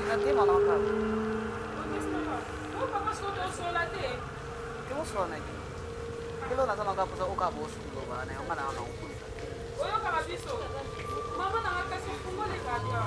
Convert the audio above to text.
Nanti mau nongkrong. Oh, papa sono sola te. Che lo so, ne? Che lo nasa nongkrong sa uka bos dulu ba? Ne, mana ano? Oh, yo kama biso. Mama na ngakasi fungo le kata.